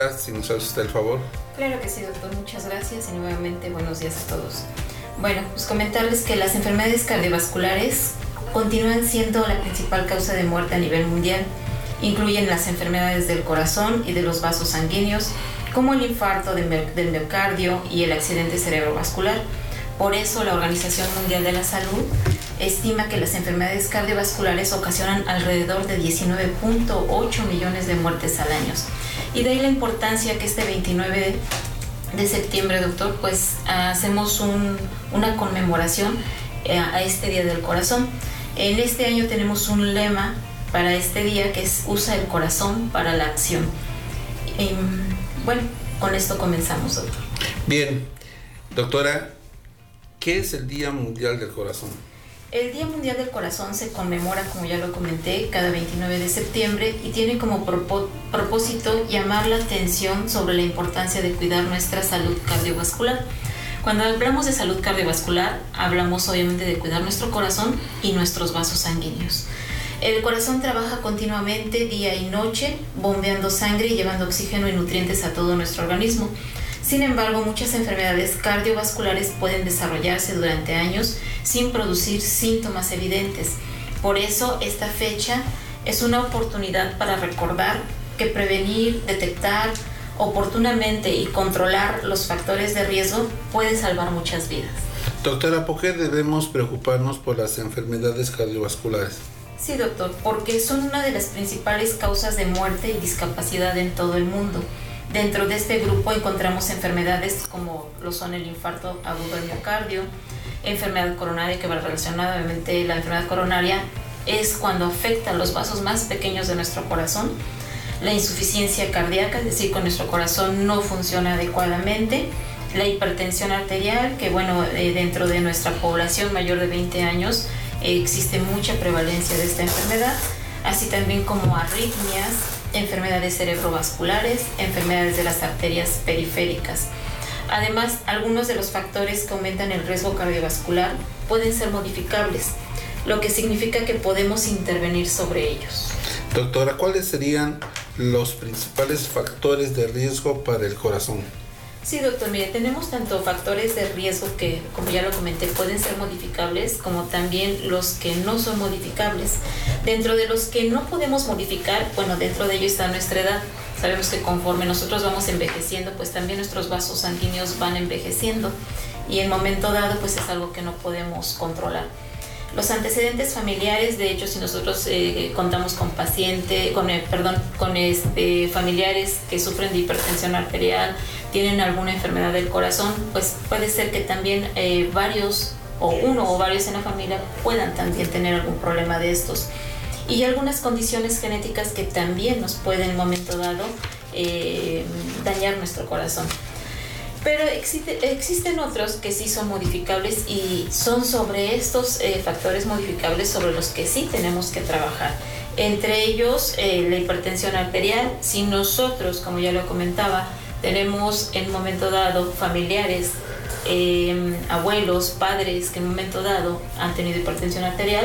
Si nos hace usted el favor. Claro que sí, doctor. Muchas gracias y nuevamente buenos días a todos. Bueno, pues comentarles que las enfermedades cardiovasculares continúan siendo la principal causa de muerte a nivel mundial. Incluyen las enfermedades del corazón y de los vasos sanguíneos, como el infarto del miocardio y el accidente cerebrovascular. Por eso, la Organización Mundial de la Salud estima que las enfermedades cardiovasculares ocasionan alrededor de 19.8 millones de muertes al año. Y de ahí la importancia que este 29 de septiembre, doctor, pues hacemos una conmemoración a este Día del Corazón. En este año tenemos un lema para este día que es "Usa el corazón para la acción". Bueno, con esto comenzamos, doctor. Bien, doctora, ¿qué es el Día Mundial del Corazón? El Día Mundial del Corazón se conmemora, como ya lo comenté, cada 29 de septiembre y tiene como propósito llamar la atención sobre la importancia de cuidar nuestra salud cardiovascular. Cuando hablamos de salud cardiovascular, hablamos obviamente de cuidar nuestro corazón y nuestros vasos sanguíneos. El corazón trabaja continuamente día y noche, bombeando sangre y llevando oxígeno y nutrientes a todo nuestro organismo. Sin embargo, muchas enfermedades cardiovasculares pueden desarrollarse durante años sin producir síntomas evidentes. Por eso, esta fecha es una oportunidad para recordar que prevenir, detectar oportunamente y controlar los factores de riesgo puede salvar muchas vidas. Doctora, ¿por qué debemos preocuparnos por las enfermedades cardiovasculares? Sí, doctor, porque son una de las principales causas de muerte y discapacidad en todo el mundo. Dentro de este grupo encontramos enfermedades como lo son el infarto agudo del miocardio, enfermedad coronaria, que va relacionada, obviamente la enfermedad coronaria es cuando afecta los vasos más pequeños de nuestro corazón, la insuficiencia cardíaca, es decir, que nuestro corazón no funciona adecuadamente, la hipertensión arterial, que bueno, dentro de nuestra población mayor de 20 años existe mucha prevalencia de esta enfermedad, así también como arritmias, enfermedades cerebrovasculares, enfermedades de las arterias periféricas. Además, algunos de los factores que aumentan el riesgo cardiovascular pueden ser modificables, lo que significa que podemos intervenir sobre ellos. Doctora, ¿cuáles serían los principales factores de riesgo para el corazón? Sí, doctor, mire, tenemos tanto factores de riesgo que, como ya lo comenté, pueden ser modificables, como también los que no son modificables. Dentro de los que no podemos modificar, bueno, dentro de ello está nuestra edad. Sabemos que conforme nosotros vamos envejeciendo, pues también nuestros vasos sanguíneos van envejeciendo y en momento dado, pues es algo que no podemos controlar. Los antecedentes familiares, de hecho, si nosotros contamos con familiares que sufren de hipertensión arterial, tienen alguna enfermedad del corazón, pues puede ser que también varios o uno o varios en la familia puedan también tener algún problema de estos. Y algunas condiciones genéticas que también nos pueden en un momento dado dañar nuestro corazón. Pero existen otros que sí son modificables y son sobre estos factores modificables sobre los que sí tenemos que trabajar. Entre ellos, la hipertensión arterial. Si nosotros, como ya lo comentaba, tenemos en un momento dado familiares, abuelos, padres que en un momento dado han tenido hipertensión arterial,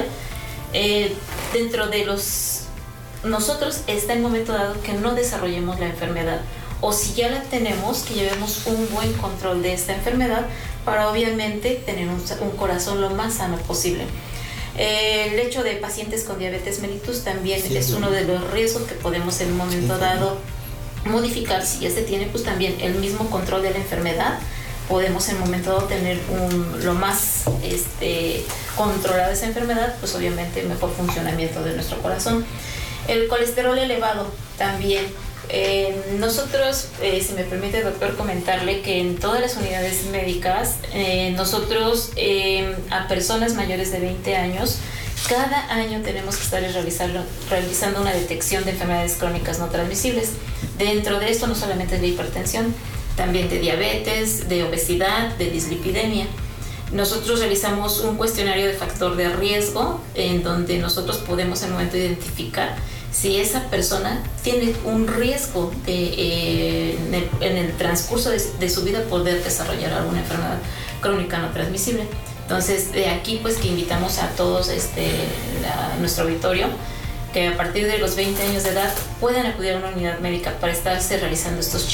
dentro de nosotros está en un momento dado que no desarrollemos la enfermedad. O si ya la tenemos, que llevemos un buen control de esta enfermedad para obviamente tener un corazón lo más sano posible. El hecho de pacientes con diabetes mellitus también es uno de los riesgos que podemos en un momento dado modificar. Si ya se tiene pues también el mismo control de la enfermedad, podemos en un momento dado tener lo más controlada esa enfermedad, pues obviamente mejor funcionamiento de nuestro corazón. El colesterol elevado también. Nosotros, si me permite, doctor, comentarle que en todas las unidades médicas, nosotros a personas mayores de 20 años, cada año tenemos que estar realizando una detección de enfermedades crónicas no transmisibles. Dentro de esto no solamente es de hipertensión, también de diabetes, de obesidad, de dislipidemia. Nosotros realizamos un cuestionario de factor de riesgo en donde nosotros podemos en un momento identificar si esa persona tiene un riesgo en el transcurso de su vida poder desarrollar alguna enfermedad crónica no transmisible. Entonces, de aquí pues que invitamos a todos nuestro auditorio que a partir de los 20 años de edad puedan acudir a una unidad médica para estarse realizando estos